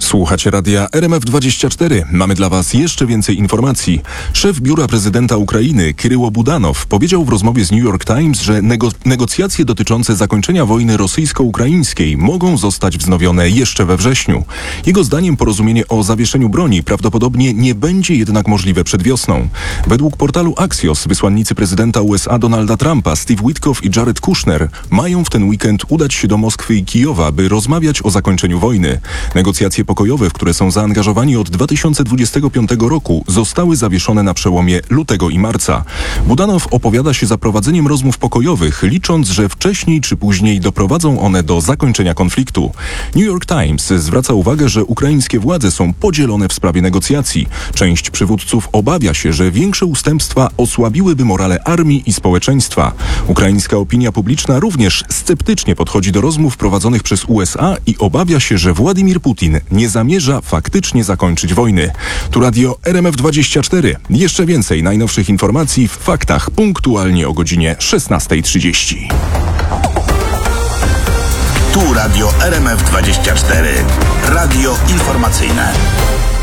Słuchacie radia RMF24. Mamy dla Was jeszcze więcej informacji. Szef Biura Prezydenta Ukrainy, Kiryło Budanow, powiedział w rozmowie z New York Times, że negocjacje dotyczące zakończenia wojny rosyjsko-ukraińskiej mogą zostać wznowione jeszcze we wrześniu. Jego zdaniem porozumienie o zawieszeniu broni prawdopodobnie nie będzie jednak możliwe przed wiosną. Według portalu Axios wysłannicy prezydenta USA Donalda Trumpa, Steve Witkoff i Jared Kushner mają w ten weekend udać się do Moskwy i Kijowa, by rozmawiać o zakończeniu wojny. Negocjacje pokojowe, w które są zaangażowani od 2025 roku, zostały zawieszone na przełomie lutego i marca. Budanow opowiada się za prowadzeniem rozmów pokojowych, licząc, że wcześniej czy później doprowadzą one do zakończenia konfliktu. New York Times zwraca uwagę, że ukraińskie władze są podzielone w sprawie negocjacji. Część przywódców obawia się, że większe ustępstwa osłabiłyby morale armii i społeczeństwa. Ukraińska opinia publiczna również sceptycznie podchodzi do rozmów prowadzonych przez USA i obawia się, że Władimir Putin nie zamierza faktycznie zakończyć wojny. Tu radio RMF24. Jeszcze więcej najnowszych informacji w faktach punktualnie o godzinie 16:30. Tu radio RMF24. Radio informacyjne.